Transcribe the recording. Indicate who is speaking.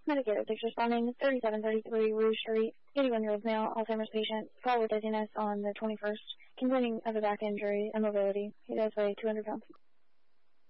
Speaker 1: Medicaid 6 responding, 3733 Rouge Street, 81-year-old male, Alzheimer's patient, call with dizziness on the 21st, complaining of a back injury and mobility. He does weigh 200 pounds.